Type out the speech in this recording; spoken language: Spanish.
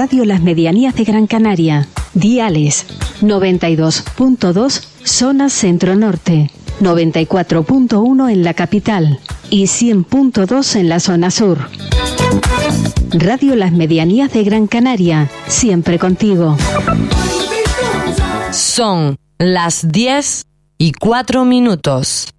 Radio Las Medianías de Gran Canaria. Diales 92.2 zona centro-norte, 94.1 en la capital y 100.2 en la zona sur. Radio Las Medianías de Gran Canaria, siempre contigo. Son las 10:04.